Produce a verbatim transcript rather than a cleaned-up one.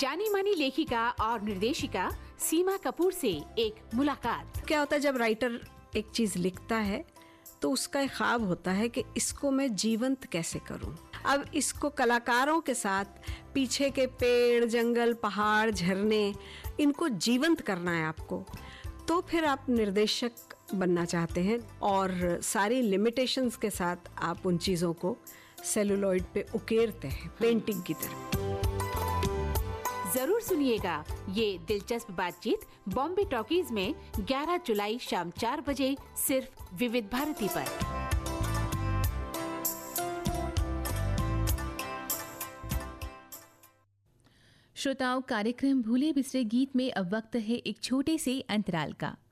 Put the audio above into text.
जानी मानी लेखिका और निर्देशिका सीमा कपूर से एक मुलाकात। क्या होता है जब राइटर एक चीज लिखता है तो उसका एक ख्वाब होता है कि इसको मैं जीवंत कैसे करूं। अब इसको कलाकारों के साथ पीछे के पेड़, जंगल, पहाड़, झरने, इनको जीवंत करना है आपको। तो फिर आप निर्देशक बनना चाहते हैं और सारी लिमिटेशंस के साथ आप उन चीज़ों को सेलुलॉइड पे उकेरते हैं पेंटिंग की तरह। जरूर सुनिएगा ये दिलचस्प बातचीत बॉम्बे टॉकीज में ग्यारह जुलाई शाम चार बजे सिर्फ विविध भारती पर। श्रोताओं, कार्यक्रम भूले बिसरे गीत में अब वक्त है एक छोटे से अंतराल का।